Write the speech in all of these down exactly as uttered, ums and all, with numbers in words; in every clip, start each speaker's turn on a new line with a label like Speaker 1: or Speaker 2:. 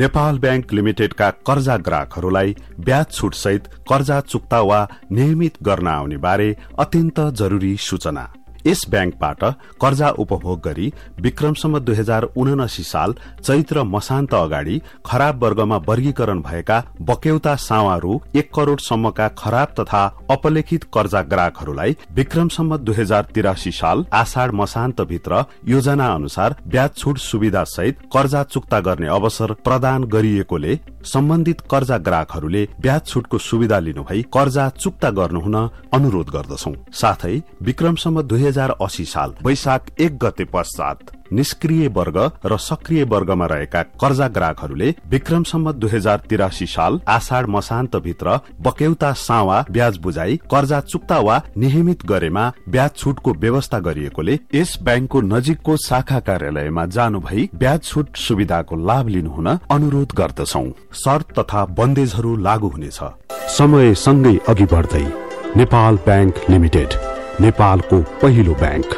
Speaker 1: Nepal bank लिमिटेडका कर्जा ग्राहकहरूलाई ब्याज छुट सहित कर्जा चुक्ता वा नियमित गर्न आउने बारे अत्यन्त जरूरी सूचना। यस ब्याङ्कबाट कर्जा उपभोग गरी विक्रमसम्म दुई हजार उनासी साल चैत्र मसान्त अगाडि खराब वर्गमा वर्गीकरण भएका बक्यौता सावा रु एक करोड़ सम्मका खराब तथा अपलेखित कर्जा ग्राहकहरूलाई विक्रमसम्म दुई हजार तिरासी साल आषाढ़ मसान्त भित्र योजना अनुसार ब्याज छुट सुविधा सहित कर्जा चुक्ता गर्ने अवसर प्रदान गरिएकोले सम्बन्धित कर्जा ग्राहकहरूले ब्याज छुटको सुविधा लिनुभई कर्जा चुक्ता गर्नुहुन अनुरोध गर्दछौं। साथै विक्रमसम्म दुई हजार अस्सी साल वैशाख एक गते पश्चात निष्क्रिय वर्ग र सक्रिय वर्गमा रहेका कर्जा ग्राहकहरूले विक्रमसम्म दुई हजार तिरासी साल आषाढ़ मसान्त भित्र बक्यौता सावा ब्याज बुझाई कर्जा चुक्ता वा नियमित गरेमा ब्याज छुटको व्यवस्था गरिएकोले यस ब्याङ्कको नजिकको शाखा कार्यालयमा जानु भई ब्याज छुट सुविधाको लाभ लिनुहुन अनुरोध गर्दछौं। शर्त तथा बन्देजहरू लागू हुनेछ। समय सँगै अघि बढ्दै नेपाल बैंक लिमिटेड, नेपालको पहिलो ब्याङ्क।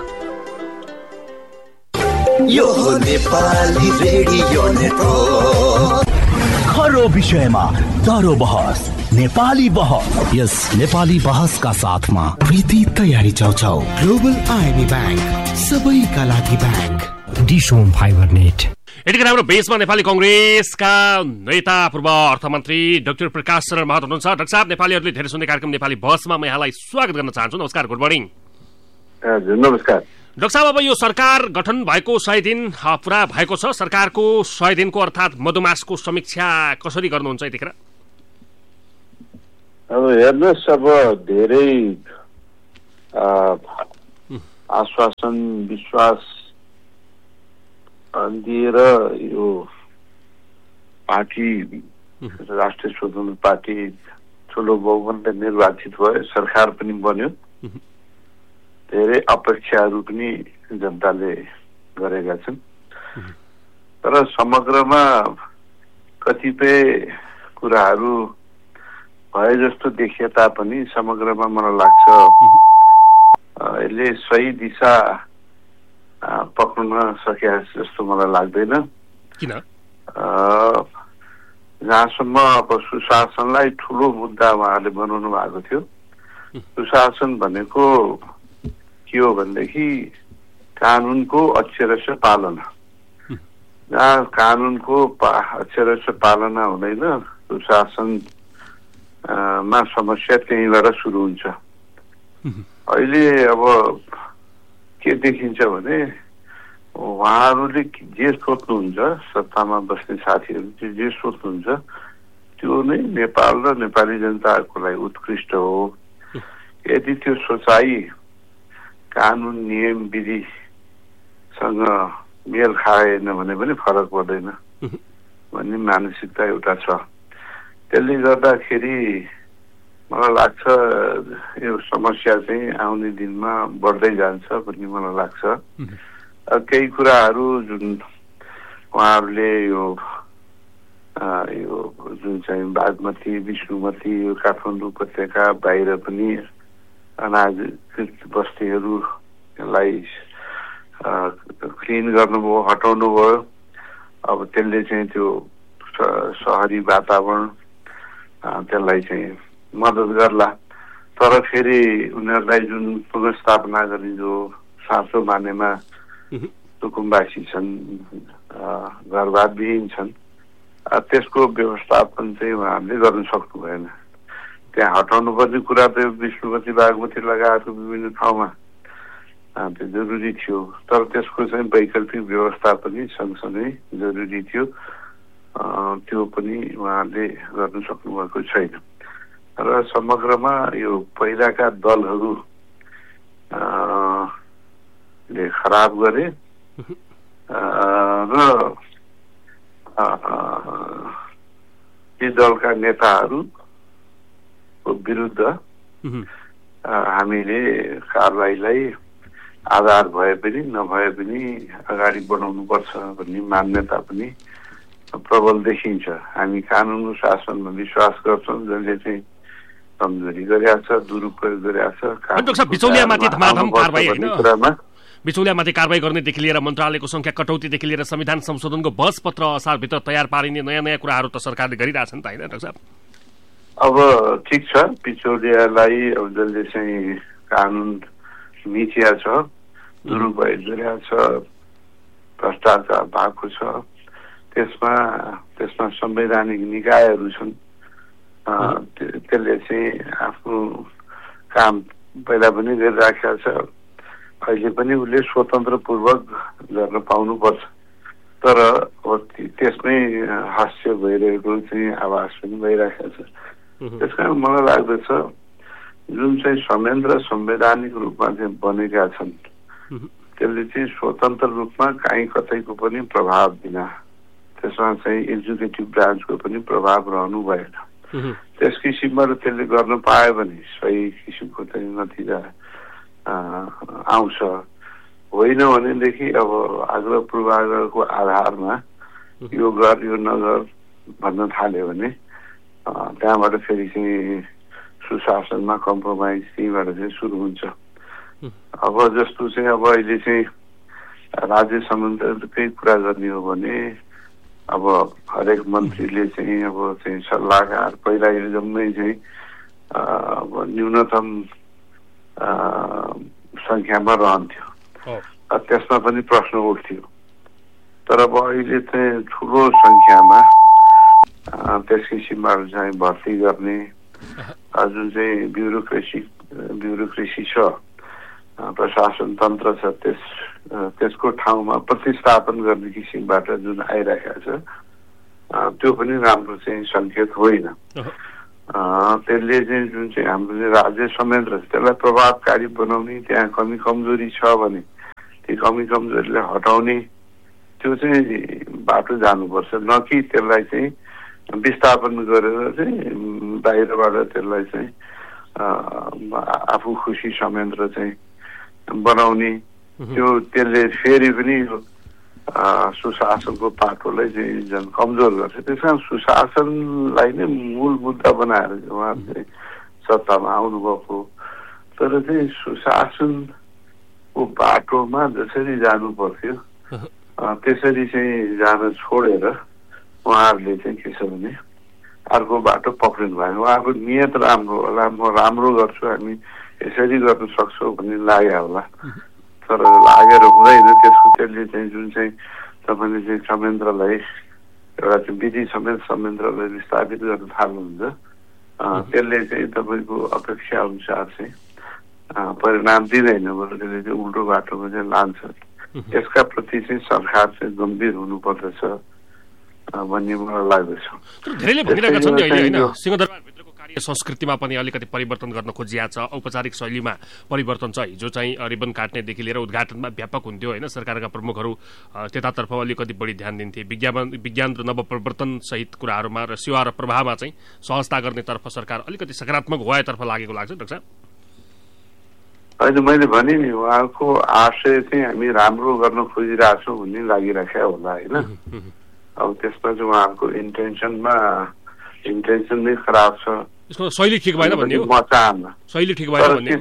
Speaker 2: यो हो नेपाली रेडियो नेटवर्क। खरो विषयमा दरो बहस, नेपाली बहस। यस नेपाली बहसका साथमा प्रीति तयारी चौचौ।
Speaker 3: ग्लोबल आइबी ब्याङ्क, सबैका लागि ब्याङ्क।
Speaker 4: डिसोम fibre net.
Speaker 5: यतिखेर हाम्रो बेसमा नेपाली कांग्रेसका नेता पूर्व अर्थमन्त्री डाक्टर प्रकाश शरण महत हुनुहुन्छ। डाक्टर साहब, नेपालीहरूले धेरै सुन्ने कार्यक्रम नेपाली बहसमा म यहाँलाई स्वागत गर्न चाहन्छु। नमस्कार, गुड मर्निङ।
Speaker 6: हजुर नमस्कार।
Speaker 5: डाक्टर साहब, अब यो सरकार गठन भएको सय दिन पूरा भएको छ। सरकारको सय दिनको अर्थात् मधुमासको समीक्षा कसरी गर्नुहुन्छ यतिखेर?
Speaker 6: अब हेर्नुहोस्, अब धेरै आश्वासन विश्वास दिएर यो पार्टी राष्ट्रिय स्वतन्त्र पार्टी ठुलो बहुमतले निर्वाचित भयो, सरकार पनि बन्यो। धेरै अपेक्षाहरू पनि जनताले गरेका छन्, तर समग्रमा कतिपय कुराहरू भए जस्तो देखिए तापनि समग्रमा मलाई लाग्छ यसले सही दिशा पक्रुन सके जस्तो मलाई लाग्दैन।
Speaker 5: किन?
Speaker 6: जहाँसम्म अब सुशासनलाई ठुलो मुद्दा उहाँहरूले बनाउनु भएको थियो। सुशासन भनेको के हो भनेदेखि कानुनको अक्षरश पालना। जहाँ कानुनको अक्षरश पालना हुँदैन, सुशासनमा समस्या त्यहीँबाट सुरु हुन्छ। अहिले अब के देखिन्छ भने उहाँहरूले जे सोच्नुहुन्छ, सत्तामा बस्ने साथीहरू चाहिँ जे सोच्नुहुन्छ त्यो नै नेपाल र नेपाली जनताको लागि उत्कृष्ट हो। यदि त्यो सोचाइ कानुन नियम विधिसँग मेल खाएन भने पनि फरक पर्दैन भन्ने मानसिकता एउटा छ। त्यसले गर्दाखेरि मलाई लाग्छ यो समस्या चाहिँ आउने दिनमा बढ्दै जान्छ भन्ने मलाई लाग्छ। केही कुराहरू जुन उहाँहरूले यो यो जुन चाहिँ बागमती विष्णुमती यो काठमाडौँ उपत्यका बाहिर पनि अनाधिकृत बस्तीहरूलाई क्लिन गर्नुभयो, हटाउनु भयो। अब त्यसले चाहिँ त्यो सहरी वातावरण त्यसलाई चाहिँ मद्दत गर्ला। तर फेरि उनीहरूलाई जुन पुनर्स्थापना गर्ने जो साँचो मानेमा सुकुम्बासी छन्, घरबारविहीन छन्, त्यसको व्यवस्थापन चाहिँ उहाँहरूले गर्न सक्नु भएन। त्यहाँ हटाउनु पर्ने कुरा त विष्णुमती बागमती लगायतको विभिन्न ठाउँमा त्यो जरुरी थियो, तर त्यसको चाहिँ वैकल्पिक व्यवस्था पनि सँगसँगै जरुरी थियो। त्यो पनि उहाँहरूले गर्न सक्नुभएको छैन। र समग्रमा यो पहिलाका दलहरू ले खराब गरे र ती दलका नेताहरूको विरुद्ध हामीले कारबाहीलाई आधार भए पनि नभए पनि अगाडि बढाउनु पर्छ भन्ने मान्यता पनि प्रबल देखिन्छ। हामी कानुनको शासनमा विश्वास गर्छौँ, जसले चाहिँ कमजोरी गरेका छ, दुरुपयोग गरेका छ कुरामा
Speaker 5: बिचौलियामाथि कारबाही गर्नेदेखि लिएर मन्त्रालयको संख्या कटौतीदेखि लिएर संविधान संशोधनको बहस पत्र असारभित्र तयार पारिने नयाँ नयाँ कुराहरू त सरकारले गरिरहेछ नि त होइन डाक्टर साहब?
Speaker 6: अब ठिक छ, बिचौलियालाई अब जसले चाहिँ कानुन मिचिया छ, दुरुपयोग गरिरहेको छ, भ्रष्टाचार भएको छ, त्यसमा त्यसमा संवैधानिक निकायहरू छन्, त्यसले चाहिँ आफ्नो काम पहिला पनि गरिराखेको छ, अहिले पनि उसले स्वतन्त्रपूर्वक गर्न पाउनुपर्छ। तर त्यसमै हास्य भइरहेको चाहिँ आवाज पनि भइरहेको छ। त्यस कारण मलाई लाग्दछ जुन चाहिँ संयन्त्र संवैधानिक रूपमा चाहिँ बनेका छन् त्यसले चाहिँ स्वतन्त्र रूपमा कहीँ कतैको पनि प्रभाव बिना, त्यसमा चाहिँ एक्जिक्युटिभ ब्रान्चको पनि प्रभाव रहनु भएन। त्यस किसिमबाट त्यसले गर्न पायो भने सही किसिमको चाहिँ नतिजा आउँछ। होइन भनेदेखि अब आग्रह पूर्वाग्रहको आधारमा यो गर यो नगर भन्न थाल्यो भने त्यहाँबाट फेरि चाहिँ सुशासनमा कम्प्रोमाइज त्यहीँबाट चाहिँ सुरु हुन्छ। अब जस्तो चाहिँ अब अहिले चाहिँ राज्य संबन्धकै कुरा गर्ने हो भने अब हरेक मन्त्रीले चाहिँ अब चाहिँ सल्लाहकार पहिला यो जम्मै चाहिँ अब न्यूनतम सङ्ख्यामा रहन्थ्यो, त्यसमा पनि प्रश्न उठ्थ्यो। तर अब अहिले चाहिँ ठुलो सङ्ख्यामा त्यस किसिमबाट चाहिँ भर्ती गर्ने जुन चाहिँ ब्युरोक्रेसी ब्युरोक्रेसी छ, प्रशासन तन्त्र छ, त्यस त्यसको ठाउँमा प्रतिस्थापन गर्ने किसिमबाट जुन आइरहेको छ त्यो पनि राम्रो चाहिँ सङ्केत होइन। त्यसले चाहिँ जुन चाहिँ हाम्रो चाहिँ राज्य संयन्त्र छ त्यसलाई प्रभावकारी बनाउने, त्यहाँ कमी कमजोरी छ भने ती कमी कमजोरीलाई हटाउने त्यो चाहिँ बाटो जानुपर्छ, न कि त्यसलाई चाहिँ विस्थापन गरेर चाहिँ बाहिरबाट त्यसलाई चाहिँ आफू खुसी संयन्त्र चाहिँ बनाउने। त्यो त्यसले फेरि पनि सुशासनको पाटोलाई चाहिँ झन् कमजोर गर्छ। त्यस कारण सुशासनलाई नै मूल मुद्दा बनाएर उहाँ चाहिँ सत्तामा आउनुभएको। तर चाहिँ सुशासनको बाटोमा जसरी जानु पर्थ्यो त्यसरी चाहिँ जान छोडेर उहाँहरूले चाहिँ के छ भने अर्को बाटो पक्रिनु भयो। उहाँको नियत राम्रो होला, म राम्रो गर्छु, हामी यसरी गर्न सक्छौँ भन्ने लाग्यो होला, तर लागेर हुँदैन। त्यसको त्यसले चाहिँ जुन चाहिँ तपाईँले चाहिँ संयन्त्रलाई एउटा चाहिँ विधि समेत संयन्त्रलाई विस्थापित गर्न थाल्नुहुन्छ त्यसले चाहिँ तपाईँको अपेक्षा अनुसार चाहिँ परिणाम दिँदैन, बरु त्यसले चाहिँ उल्टो बाटोमा चाहिँ लान्छ। यसका प्रति चाहिँ सरकार चाहिँ गम्भीर हुनुपर्दछ भन्ने मलाई लाग्दछ।
Speaker 5: धेरैले भनिरहेका छन् नि अहिले होइन, सिंहदरबारभित्रको कार्य संस्कृतिमा पनि अलिकति परिवर्तन गर्न खोजिया छ, औपचारिक शैलीमा परिवर्तन छ। हिजो चाहिँ रिबन काट्नेदेखि लिएर उद्घाटनमा व्यापक हुन्थ्यो होइन, सरकारका प्रमुखहरू त्यतातर्फ अलिकति बढी ध्यान दिन्थे। विज्ञापन विज्ञान र नवप्रवर्तन सहित कुराहरूमा र सेवा र प्रभावमा चाहिँ सहजता गर्नेतर्फ सरकार अलिकति सकारात्मक भएतर्फ लागेको लाग्छ डाक्टर साहब?
Speaker 6: अहिले मैले भने नि उहाँको आशय चाहिँ हामी राम्रो गर्न खोजिरहेछौँ भन्ने लागिराख्यो होला होइन। अब त्यसमा चाहिँ उहाँको इन्टेन्सनमा इन्टेन्सन नै खराब छ,
Speaker 5: यसको शैली ठिक भएन भन्ने हो।
Speaker 6: म चाहन्न
Speaker 5: शैली ठिक भएन भन्ने,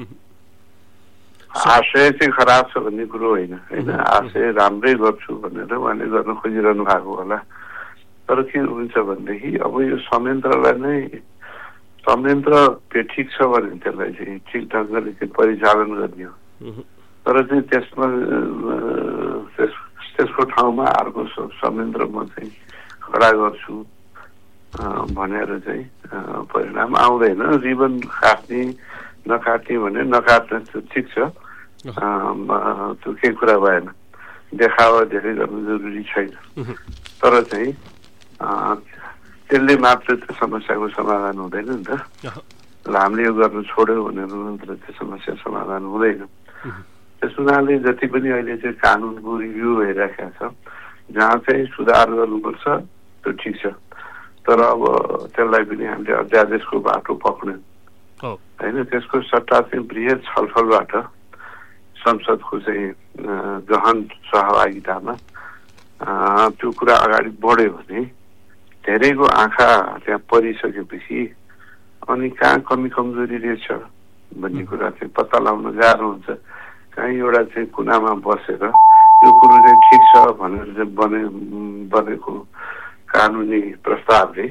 Speaker 6: आशय चाहिँ खराब छ भन्ने कुरो होइन होइन। आशय राम्रै गर्छु भनेर उहाँले गर्न खोजिरहनु भएको होला। तर के हुन्छ भनेदेखि अब यो संयन्त्रलाई नै संयन्त्र ठिक छ भने त्यसलाई चाहिँ ठिक ढङ्गले चाहिँ परिचालन गर्ने हो। तर चाहिँ त्यसमा त्यसको ठाउँमा अर्को संयन्त्र म चाहिँ खडा गर्छु भनेर चाहिँ परिणाम आउँदैन। रिबन काट्ने नकाट्ने भने नकाट्ने ठिक छ, त्यो केही कुरा भएन, देखावा धेरै गर्नु जरुरी छैन। तर चाहिँ त्यसले मात्र त्यो समस्याको समाधान हुँदैन नि त। हामीले यो गर्नु छोड्यो भनेर मात्र त्यो समस्या समाधान हुँदैन। त्यस हुनाले जति पनि अहिले चाहिँ कानुनको रिभ्यू भइरहेको छ, जहाँ चाहिँ सुधार गर्नुपर्छ त्यो ठिक छ, तर अब त्यसलाई पनि हामीले अध्यादेशको बाटो पक्र्यौँ होइन। त्यसको सट्टा चाहिँ बृहत छलफलबाट संसदको चाहिँ गहन सहभागितामा त्यो कुरा अगाडि बढ्यो भने धेरैको आँखा त्यहाँ परिसकेपछि अनि कहाँ कमी कमजोरी रहेछ भन्ने कुरा चाहिँ पत्ता लगाउन गाह्रो हुन्छ। कहीँ एउटा चाहिँ कुनामा बसेर यो कुरो चाहिँ ठिक छ भनेर चाहिँ बने बनेको कानुनी प्रस्तावले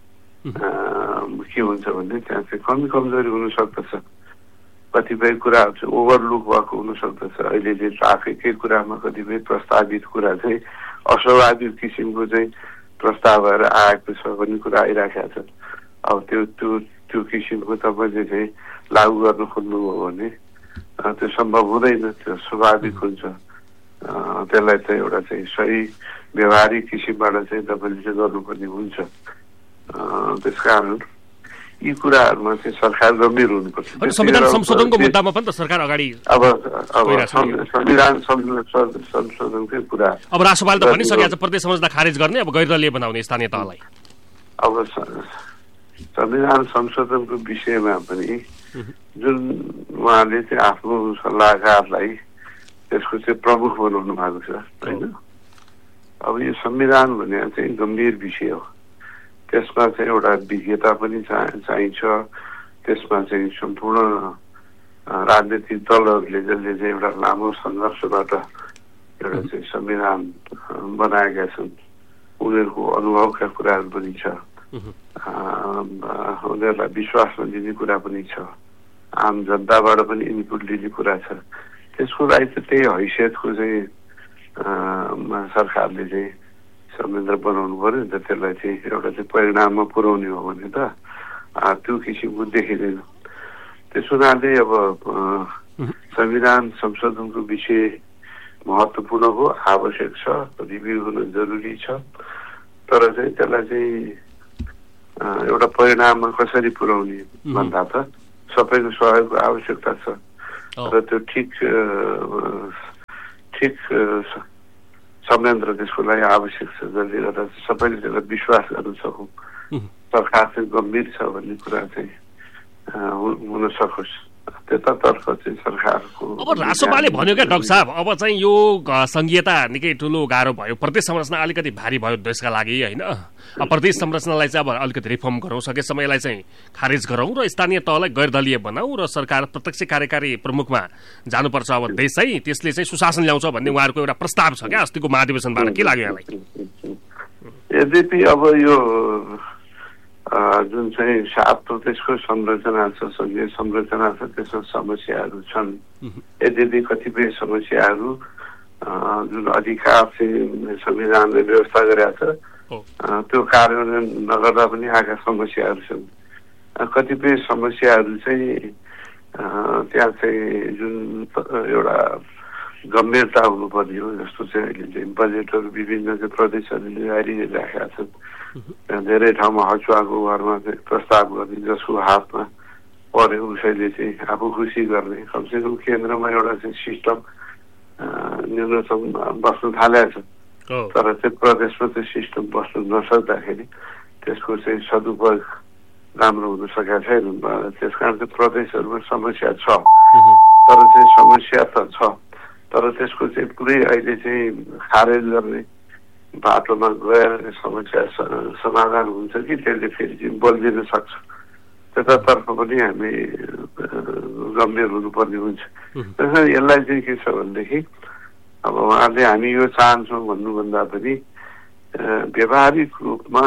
Speaker 6: के हुन्छ भने त्यहाँ चाहिँ कमी कमजोरी हुन सक्दछ, कतिपय कुराहरू चाहिँ ओभरलुक भएको हुन सक्दछ। अहिले चाहिँ ट्राफिककै कुरामा कतिपय प्रस्तावित कुरा चाहिँ अस्वाभाविक किसिमको चाहिँ प्रस्ताव भएर आएको छ भन्ने कुरा आइराखेका छन्। अब त्यो त्यो त्यो किसिमको तपाईँले चाहिँ लागू गर्न खोज्नुभयो भने त्यो सम्भव हुँदैन, त्यो स्वाभाविक हुन्छ। त्यसलाई चाहिँ एउटा चाहिँ सही व्यवहारिक किसिमबाट चाहिँ तपाईँले चाहिँ गर्नुपर्ने हुन्छ। त्यसकारण यी कुराहरूमा चाहिँ सरकार गम्भीर हुनुपर्छ।
Speaker 5: संविधान संशोधनको मुद्दामा पनि त सरकार अगाडि
Speaker 6: अब अब संविधान संशोधनकै कुरा
Speaker 5: अब राष्ट्रपालले त भनिसकेको छ प्रदेश संहिता खारेज गर्ने, अब गैरदलीय बनाउने स्थानीय तहलाई।
Speaker 6: अब संविधान संशोधनको विषयमा पनि जुन उहाँले चाहिँ आफ्नो सल्लाहकारलाई त्यसको चाहिँ प्रमुख बनाउनु भएको छ होइन। अब यो संविधान भने चाहिँ गम्भीर विषय हो, त्यसमा चाहिँ एउटा विज्ञता पनि चाहिन्छ। त्यसमा चाहिँ सम्पूर्ण राजनीतिक दलहरूले जसले चाहिँ एउटा लामो सङ्घर्षबाट एउटा चाहिँ संविधान बनाएका छन् उनीहरूको अनुभवका कुराहरू पनि छ, उनीहरूलाई विश्वासमा लिने कुरा पनि छ, आम जनताबाट पनि इनपुट लिने कुरा छ। त्यसको लागि चाहिँ त्यही हैसियतको चाहिँ सरकारले चाहिँ संविधान बनाउनु पर्यो नि त। त्यसलाई चाहिँ एउटा चाहिँ परिणाममा पुर्याउने हो भने त त्यो किसिमको देखिँदैन। त्यस हुनाले अब संविधान संशोधनको विषय महत्त्वपूर्ण हो, आवश्यक छ, रिभ्यू हुन जरुरी छ। तर चाहिँ त्यसलाई चाहिँ एउटा परिणाममा कसरी पुर्याउने भन्दा त सबैको सहयोगको आवश्यकता छ। र त्यो ठिक ठिक संयन्त्र त्यसको लागि आवश्यक छ जसले गर्दा सबैले त्यसलाई विश्वास गर्न सकौँ, सरकार चाहिँ गम्भीर छ भन्ने कुरा चाहिँ हुन सकोस्। त्यतातर्फ चाहिँ सरकारको
Speaker 5: अब राष्ट्रपालले भन्यो क्या डाक्टर साहब, अब चाहिँ यो संघीयता निकै ठुलो गाह्रो भयो, प्रदेश संरचना अलिकति भारी भयो देशका लागि होइन। अब प्रदेश संरचनालाई चाहिँ अब अलिकति रिफर्म गरौँ, सकेसम्म यसलाई चाहिँ खारेज गरौँ र स्थानीय तहलाई गैरदलीय बनाऊ र सरकार प्रत्यक्ष कार्यकारी प्रमुखमा जानुपर्छ अब देश चाहिँ, त्यसले चाहिँ सुशासन ल्याउँछ भन्ने उहाँहरूको एउटा प्रस्ताव छ क्या अस्तिको महाधिवेशनबाट। के लाग्यो यहाँलाई?
Speaker 6: यद्यपि अब यो जुन चाहिँ सात प्रदेशको संरचना छ, सङ्घीय संरचना छ, त्यसमा समस्याहरू छन्। यद्यपि कतिपय समस्याहरू जुन अधिकार चाहिँ संविधानले व्यवस्था गरेका छ त्यो कार्यान्वयन नगर्दा पनि आएका समस्याहरू छन्। कतिपय समस्याहरू चाहिँ त्यहाँ चाहिँ जुन एउटा गम्भीरता हुनुपर्ने हो, जस्तो चाहिँ अहिले चाहिँ बजेटहरू विभिन्न चाहिँ प्रदेशहरूले आइराखेका छन्। धेरै ठाउँमा हचुवाको घरमा चाहिँ प्रस्ताव गर्ने, जसको हातमा पर्यो उसैले चाहिँ आफू खुसी गर्ने, कमसेकम केन्द्रमा एउटा चाहिँ सिस्टम न्यूनतम बस्नु थालेको छ। तर चाहिँ प्रदेशमा चाहिँ सिस्टम बस्नु नसक्दाखेरि त्यसको चाहिँ सदुपयोग राम्रो हुन सकेका छैन। त्यस कारण चाहिँ प्रदेशहरूमा समस्या छ, तर चाहिँ समस्या त छ, तर त्यसको चाहिँ पुरै अहिले चाहिँ खारेज गर्ने बाटोमा गएर समस्या समाधान हुन्छ कि त्यसले फेरि चाहिँ बल्झिन सक्छ, त्यतातर्फ पनि हामी गम्भीर हुनुपर्ने हुन्छ। त्यसैले यसलाई चाहिँ के छ भनेदेखि अब उहाँले हामी यो चाहन्छौँ भन्नुभन्दा पनि व्यावहारिक रूपमा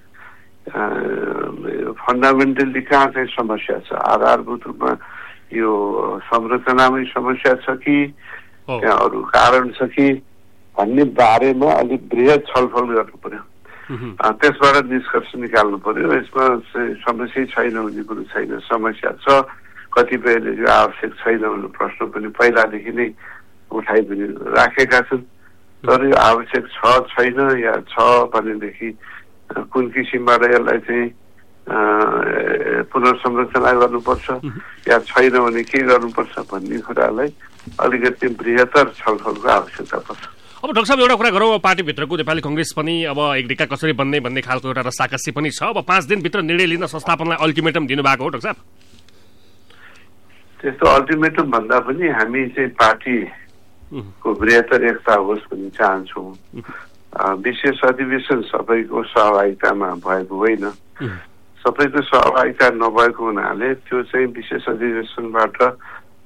Speaker 6: फन्डामेन्टल्ली कहाँ चाहिँ समस्या छ, आधारभूत रूपमा यो संरचनामै समस्या छ कि त्यहाँ अरू कारण छ कि भन्ने बारेमा अलिक बृहत छलफल गर्नु पर्यो। त्यसबाट निष्कर्ष निकाल्नु पर्यो। यसमा समस्या छैन भन्ने कुरो छैन, समस्या छ, कतिपयले यो आवश्यक छैन भन्ने प्रश्न पनि पहिलादेखि नै उठाइ पनि राखेका छन्। तर यो आवश्यक छ छैन या छ भनेदेखि कुन किसिमबाट यसलाई चाहिँ पुनर्संरचना गर्नुपर्छ या छैन भने के गर्नुपर्छ भन्ने कुरालाई अलिकति बृहत्तर छलफलको आवश्यकता पर्छ।
Speaker 5: अब डाक्टर साहब एउटा कुरा गरौँ, अब पार्टीभित्रको नेपाली कङ्ग्रेस पनि अब एक ढिक्का कसरी बन्ने भन्ने खालको एउटा रस्साकस्सी पनि छ। अब पाँच दिनभित्र निर्णय लिन संस्थापनलाई अल्टिमेटम दिनुभएको हो डाक्टर साहब?
Speaker 6: त्यस्तो अल्टिमेटम भन्दा पनि हामी चाहिँ पार्टीको बृहत्तर एकता होस् भन्ने चाहन्छौँ। विशेष अधिवेशन सबैको सहभागितामा भएको होइन, सबैको सहभागिता नभएको हुनाले त्यो चाहिँ विशेष अधिवेशनबाट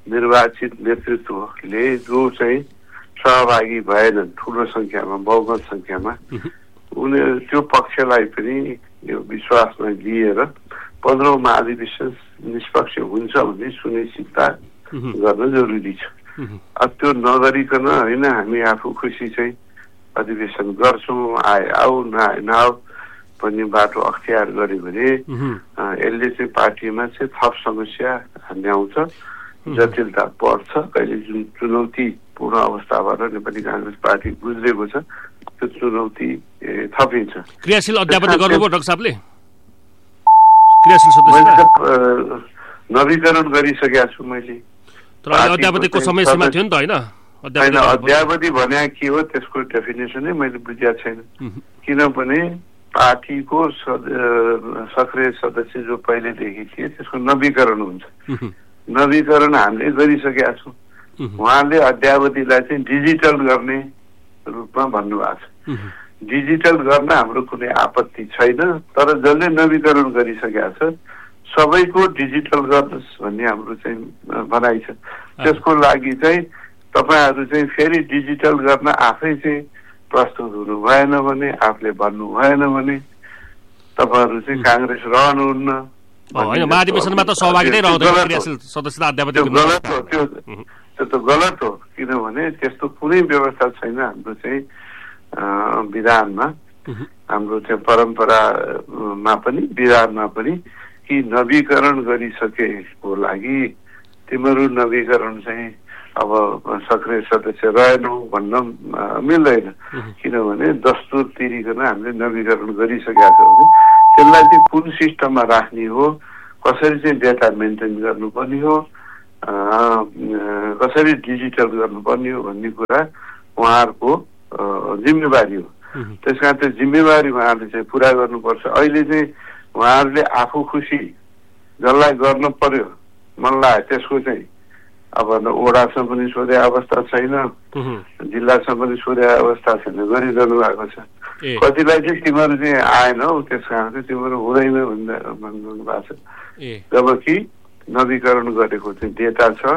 Speaker 6: निर्वाचित नेतृत्वले जो चाहिँ सहभागी भएनन् ठुलो संख्यामा बहुमत संख्यामा उनी त्यो पक्षलाई पनि यो विश्वासमा लिएर पन्ध्रौं महाधिवेशन निष्पक्ष हुन्छ भन्ने सुनिश्चितता गर्न जरुरी छ। अब त्यो नगरिकन होइन हामी आफू खुसी चाहिँ अधिवेशन गर्छौँ आए आऊ नआए नआऊ भन्ने बाटो अख्तियार गर्यो भने यसले चाहिँ पार्टीमा चाहिँ थप समस्या ल्याउँछ, जटिलता बढ्छ। कहिले जुन चुनौतीपूर्ण अवस्थाबाट नेपाली कांग्रेस पार्टी गुज्रेको छ त्यो चुनौती थपिन्छ।
Speaker 5: क्रियाशील अध्यापति गर्नुभयो डाक्टर साहबले? क्रियाशील सदस्य
Speaker 6: नवीकरण गरिसकेका छु मैले।
Speaker 5: तर अध्यापतिको समय सीमा थियो नि त होइन?
Speaker 6: होइन, अध्यापति भने के हो त्यसको डेफिनेसनै मैले बुझेको छैन। किनभने पार्टीको सक्रिय सदस्य जो पहिलेदेखि थिए त्यसको नवीकरण हुन्छ। नवीकरण हामीले गरिसकेका छौँ। उहाँले अध्यावधिलाई चाहिँ डिजिटल गर्ने रूपमा भन्नुभएको छ। डिजिटल गर्न हाम्रो कुनै आपत्ति छैन, तर जसले नवीकरण गरिसकेका छ सबैको डिजिटल गर्नुहोस् भन्ने हाम्रो चाहिँ भनाइ छ। त्यसको लागि चाहिँ तपाईँहरू चाहिँ फेरि डिजिटल गर्न आफै चाहिँ प्रस्तुत हुनु भएन भने, आफूले भन्नु भएन भने तपाईँहरू चाहिँ काङ्ग्रेस रहनुहुन्न।
Speaker 5: होइन, महाधिवेशनमा त सहभागिता रहँदैन क्रियाशील सदस्यता अध्यापति।
Speaker 6: त्यो गलत हो, त्यो त्यो त गलत हो। किनभने त्यस्तो कुनै व्यवस्था छैन हाम्रो चाहिँ विधानमा, हाम्रो चाहिँ परम्परामा पनि विधानमा पनि कि नवीकरण गरिसकेको लागि तिमीहरू नवीकरण चाहिँ अब सक्रिय सदस्य रहेनौ भन्न मिल्दैन। किनभने दस्तुर तिरिकन हामीले नवीकरण गरिसकेका छौँ भने त्यसलाई चाहिँ कुन सिस्टममा राख्ने हो, कसरी चाहिँ डेटा मेन्टेन गर्नुपर्ने हो, कसरी डिजिटल गर्नुपर्ने हो भन्ने कुरा उहाँहरूको जिम्मेवारी हो। त्यस कारण त्यो जिम्मेवारी उहाँहरूले चाहिँ पुरा गर्नुपर्छ। अहिले चाहिँ उहाँहरूले आफू खुसी जसलाई गर्नु पर्यो मन लाग्यो त्यसको चाहिँ अब ओडासम्म पनि सोधे अवस्था छैन, जिल्लासम्म पनि सोधे अवस्था छैन, गरिरहनु भएको छ। कतिलाई चाहिँ तिमीहरू चाहिँ आएनौ त्यस कारण चाहिँ तिमीहरू हुँदैन भन्नु भएको छ। जबकि नवीकरण गरेको चाहिँ डेटा छ,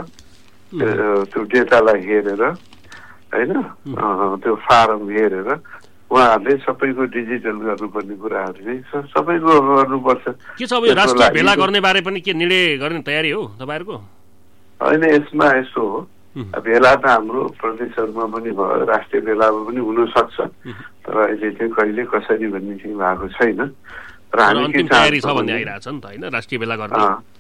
Speaker 6: त्यो डेटालाई हेरेर होइन त्यो फारम हेरेर उहाँहरूले सबैको डिजिटल गर्नुपर्ने कुराहरू चाहिँ सबैको गर्नुपर्छ।
Speaker 5: के छ अब यो राष्ट्रिय भेला गर्ने बारे पनि के निर्णय गर्ने तयारी हो तपाईँहरूको?
Speaker 6: होइन, यसमा यस्तो हो, भेला त हाम्रो प्रदेशहरूमा पनि भयो, राष्ट्रिय भेलामा पनि हुन सक्छ, तर अहिले चाहिँ कहिले कसरी भन्ने चाहिँ भएको छैन। र हामी के
Speaker 5: तयारी छ भन्ने आइरहेछ नि त होइन, राष्ट्रिय भेला गर्ने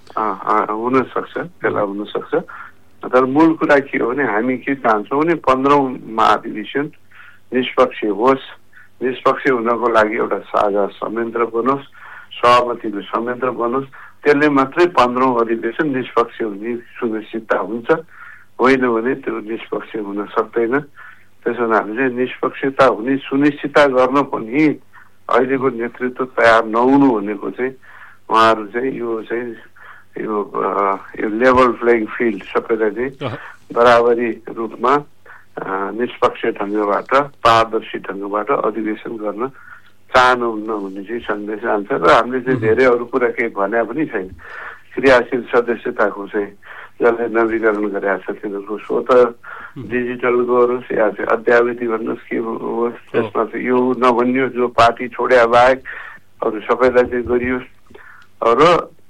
Speaker 6: हुन सक्छ, भेला हुन सक्छ। तर मूल कुरा के हो भने हामी के चाहन्छौँ भने पन्ध्रौं महाधिवेशन निष्पक्ष होस्। निष्पक्ष हुनको लागि एउटा साझा संयन्त्र बनोस्, सहमतिको संयन्त्र बनोस्। त्यसले मात्रै पन्ध्रौं अधिवेशन निष्पक्ष हुने सुनिश्चितता हुन्छ, होइन भने त्यो निष्पक्ष हुन सक्दैन। त्यसो हुनाले चाहिँ निष्पक्षता हुने सुनिश्चितता गर्न पनि अहिलेको नेतृत्व तयार नहुनु भनेको चाहिँ उहाँहरू चाहिँ यो चाहिँ यो यो लेभल प्लेइङ फिल्ड सबैलाई चाहिँ बराबरी रूपमा निष्पक्ष ढङ्गबाट पारदर्शी ढङ्गबाट अधिवेशन गर्न चाहनुहुन्न भन्ने चाहिँ सन्देश आउँछ। र हामीले चाहिँ धेरै अरू कुरा केही भने पनि छैन। क्रियाशील सदस्यताको चाहिँ जसले नवीकरण गरेका छ तिनीहरूको स्वत डिजिटल गरोस् या चाहिँ अध्यावधि भन्नुहोस् के होस्, त्यसमा चाहिँ यो नभनियोस् जो पार्टी छोड्या बाहेक अरू सबैलाई चाहिँ गरियोस्। र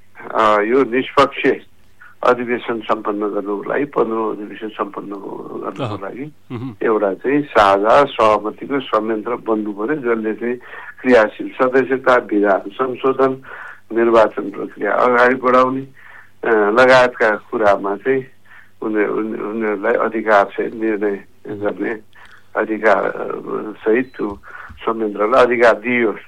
Speaker 6: यो निष्पक्ष अधिवेशन सम्पन्न गर्नुको लागि पन्ध्रौं अधिवेशन सम्पन्न गर्नुको लागि एउटा चाहिँ साझा सहमतिको संयन्त्र बन्नु पर्यो, जसले चाहिँ क्रियाशील सदस्यता, विधान संशोधन, निर्वाचन प्रक्रिया अगाडि बढाउने लगायतका कुरामा चाहिँ उनीहरूलाई अधिकार सहित निर्णय गर्ने अधिकार सहित त्यो संयन्त्रलाई अधिकार दिइयोस्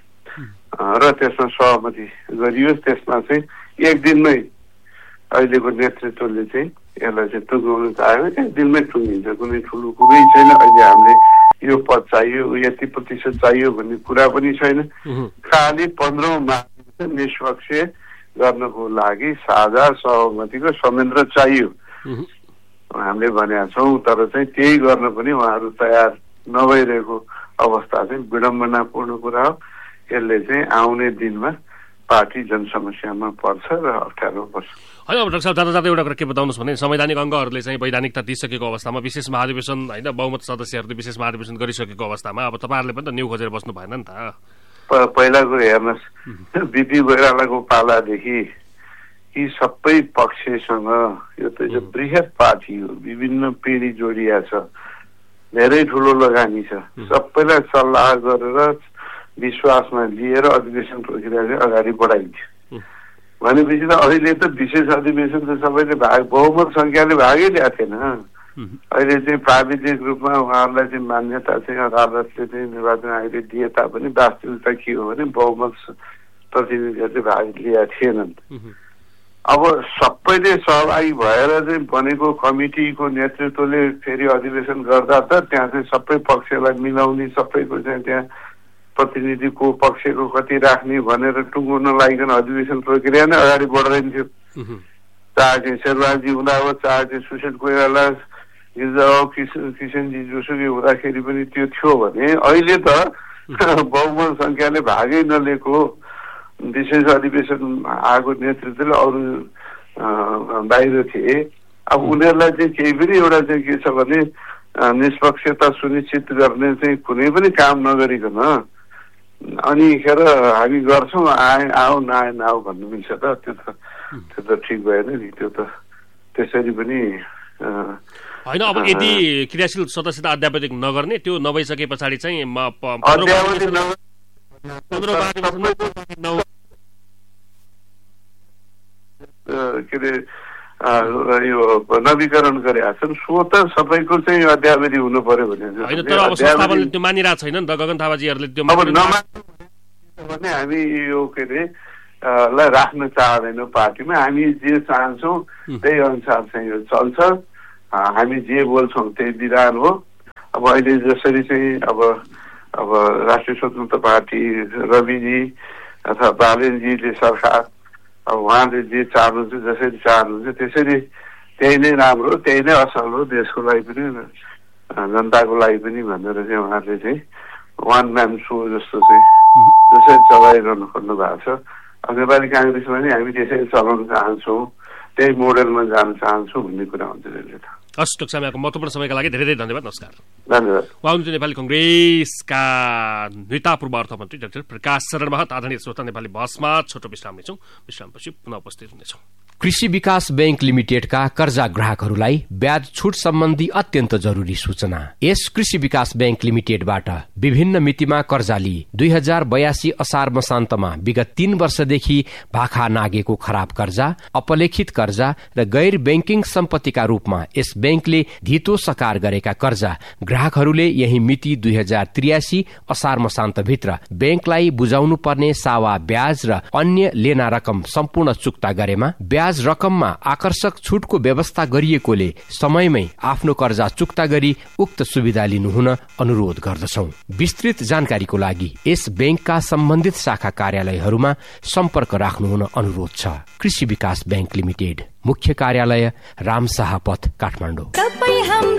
Speaker 6: र त्यसमा सहमति गरियोस्। त्यसमा चाहिँ एक दिनमै अहिलेको नेतृत्वले चाहिँ यसलाई चाहिँ टुङ्गाउनु चाह्यो भने एक दिनमै टुङ्गिन्छ, कुनै ठुलो कुरै छैन। अहिले हामीले यो पद चाहियो, यति प्रतिशत चाहियो भन्ने कुरा पनि छैन। खालि पन्ध्रौं महाधिवेशन निष्पक्ष गर्नको लागि साझा सहमतिको संयन्त्र चाहियो हामीले भनेका छौँ। तर चाहिँ त्यही गर्न पनि उहाँहरू तयार नभइरहेको अवस्था चाहिँ विडम्बनापूर्ण कुरा हो। यसले चाहिँ आउने दिनमा पार्टी जनसमस्यामा पर्छ र अप्ठ्यारो पर्छ।
Speaker 5: होइन अब डाक्टर साहब जाँदा जाँदा एउटा कुरा के बताउनुहोस् भने संवैधानिक अङ्गहरूले चाहिँ वैधानिकता दिइसकेको अवस्थामा विशेष महाधिवेशन होइन बहुमत सदस्यहरूले विशेष महाधिवेशन गरिसकेको अवस्थामा अब तपाईँहरूले पनि त न्यु खोजेर बस्नु भएन नि त।
Speaker 6: पहिलाको हेर्नुहोस् बिपी कोइरालाको पालादेखि यी सबै पक्षसँग यो त यो बृहत पार्टी हो, विभिन्न पिँढी जोडिया छ, धेरै ठुलो लगानी छ, सबैलाई सल्लाह गरेर विश्वासमा लिएर अधिवेशन प्रक्रिया चाहिँ अगाडि बढाइन्छ भनेपछि त अहिले त विशेष अधिवेशन त सबैले भाग बहुमत संख्याले भागै ल्याएको थिएन। अहिले चाहिँ प्राविधिक रूपमा उहाँहरूलाई चाहिँ मान्यता चाहिँ अदालतले चाहिँ निर्वाचन आयोगले दिए तापनि वास्तविकता के हो भने बहुमत प्रतिनिधिहरूले भाग लिएका थिएनन्। अब सबैले सहभागी भएर चाहिँ बनेको कमिटीको नेतृत्वले फेरि अधिवेशन गर्दा त त्यहाँ चाहिँ सबै पक्षलाई मिलाउने, सबैको चाहिँ त्यहाँ प्रतिनिधि को पक्षको कति राख्ने भनेर टुङ्गो नलागिकन अधिवेशन प्रक्रिया नै अगाडि बढ्दैन थियो। चाहे चाहिँ शेरबहादुरजी हुँदा हो, चाहे चाहिँ सुशील कोइराला, गिरिजाबाबु किसन किसनजी जोसुकै हुँदाखेरि पनि त्यो थियो भने अहिले त बहुमत संख्याले भागै नलिएको विशेष अधिवेशन आएको नेतृत्वले अरू बाहिर थिए। अब उनीहरूलाई चाहिँ केही पनि एउटा चाहिँ के छ भने निष्पक्षता सुनिश्चित गर्ने चाहिँ कुनै पनि काम नगरिकन अनि खेर हामी गर्छौँ आए आऊ नआए नआऊ भन्नु मिल्छ त? त्यो त त्यो त ठिक भएन नि। त्यो त त्यसरी पनि
Speaker 5: होइन। अब यदि क्रियाशील सदस्यता अध्यावधिक नगर्ने, त्यो नभइसके पछाडि चाहिँ
Speaker 6: के अरे यो नवीकरण गरेका छन्, सो त सबैको चाहिँ अध्यावधि हुनु पर्यो भने
Speaker 5: होइन। तर अब संस्थापनले त्यो मानिरहेको छैन नि त, गगन थापाजीहरूले त्यो
Speaker 6: अब नमान्नु भने हामी यो के अरे लाई राख्न चाहँदैनौँ पार्टीमा। हामी जे चाहन्छौँ त्यही अनुसार चाहिँ यो चल्छ, हामी जे बोल्छौँ त्यही विधान हो। अब अहिले जसरी चाहिँ अब अब राष्ट्रिय स्वतन्त्र पार्टी रविजी अथवा बालेनजीले सरकार अब उहाँले जे चाहनुहुन्छ जसरी चाहनुहुन्छ त्यसरी त्यही नै राम्रो, त्यही नै असल हो देशको लागि पनि जनताको लागि पनि भनेर चाहिँ उहाँले चाहिँ वान म्यान सो जस्तो चाहिँ जसरी चलाइरहनु खोज्नु भएको छ। अब नेपाली काङ्ग्रेसमा नि हामी त्यसरी चलाउन चाहन्छौँ, त्यही मोडेलमा जान चाहन्छौँ भन्ने कुरा हुन्छ त्यसले त।
Speaker 5: हस् डाक्टर साहब, यहाँको महत्त्वपूर्ण समयका लागि धेरै धेरै धन्यवाद। नमस्कार।
Speaker 6: धन्यवाद।
Speaker 5: उहाँ हुनुहुन्छ नेपाली कङ्ग्रेसका नेता पूर्व अर्थमन्त्री डाक्टर प्रकाश शरण महत। आदरणीय श्रोता, नेपाली बहसमा छोटो विश्राम लिन्छौँ, विश्रामपछि पुनः उपस्थित हुनेछौँ।
Speaker 4: कृषि विकास बैंक लिमिटेडका कर्जा ग्राहकहरूलाई ब्याज छुट सम्बन्धी अत्यन्त जरुरी सूचना। यस कृषि विकास बैंक लिमिटेडबाट विभिन्न मितिमा कर्जा लिई दुई हजार बयासी असार मसान्तमा विगत तीन वर्षदेखि भाखा नागेको खराब कर्जा, अपलेखित कर्जा र गैर ब्याङ्किङ सम्पत्तिका रूपमा यस बैंकले धितो सकार गरेका कर्जा ग्राहकहरूले यही मिति दुई हजार त्रियासी असार मसान्तभित्र बैंकलाई बुझाउनु पर्ने सावा ब्याज र अन्य लेना रकम सम्पूर्ण चुक्ता गरेमा ब्याज रकममा आकर्षक छुटको व्यवस्था गरिएकोले समयमै आफ्नो कर्जा चुक्ता गरी उक्त सुविधा लिनुहुन अनुरोध गर्दछौ। विस्तृत जानकारीको लागि यस बैंकका सम्बन्धित शाखा कार्यालयहरूमा सम्पर्क राख्नुहुन अनुरोध छ। कृषि विकास बैंक लिमिटेड, मुख्य कार्यालय रामशाह पथ, काठमाडौँ।